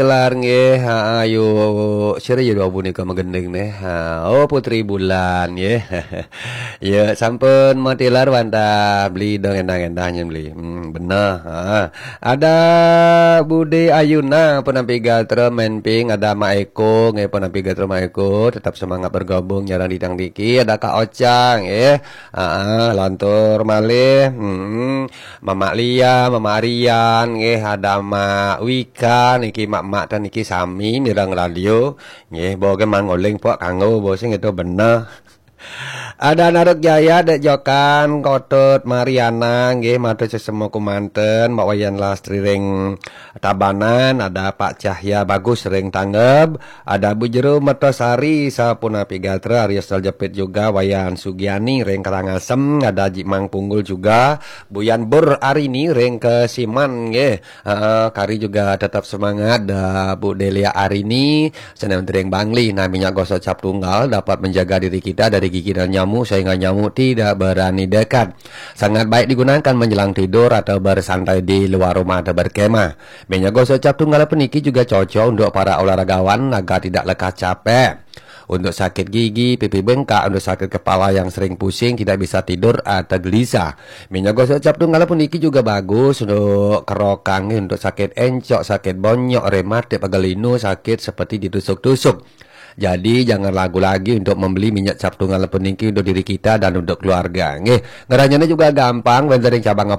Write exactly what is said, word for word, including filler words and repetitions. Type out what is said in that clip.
Kelar nggih, heeh, ayo sire ya dua punika megending neh. Ha, oh Putri Bulan nggih. Ya sampun matilar wantah beli dong endah-endahnya beli. Hmm, bener, heeh. Ada Bude Ayuna penampi gatra menping, ada Ma Eko nggih penampi gatra Ma Eko tetap semangat bergabung jarang ditang diki, ada Kak Ocang nggih. Heeh, lantur malih. Hmm, Mama Lia, Mama Arian nggih, ada Mak Wika niki mak-mak tan niki sami mirang radio nggih boge mangoleng pok kanggo bosing itu bener. Ada Naruk Jaya, Dek Jokan, Kotut, Mariana, nggih matur sesemo kumanten, Mbak Wayan Lastri ring Tabanan, ada Pak Cahya Bagus ring Tanggeb, ada Bu Jero Mertosari, Sapuna Pigatra, Arya Jepit juga, Wayan Sugiani ring Karangasem, ada Jimang Punggul juga, Buyan Bur Arini ring ke Siman, nggih. Uh, Kari juga tetap semangat, ada Bu Delia Arini, senam ring Bangli, nah minyak gosok cap tunggal dapat menjaga diri kita dari gigi dan nyamuk sehingga nyamuk tidak berani dekat. Sangat baik digunakan menjelang tidur atau bersantai di luar rumah atau berkemah. Minyak gosok cap tunggal peniki juga cocok untuk para olahragawan agar tidak lekas capek. Untuk sakit gigi, pipi bengkak, untuk sakit kepala yang sering pusing, tidak bisa tidur atau gelisah. Minyak gosok cap tunggal puniki juga bagus untuk kerokang, untuk sakit encok, sakit bonyok, rematik, pegelinu, sakit seperti ditusuk-tusuk. Jadi jangan ragu lagi untuk membeli minyak cap tunggal puniki untuk diri kita dan untuk keluarga. Nggih, ngeranyane juga gampang, wonten cabang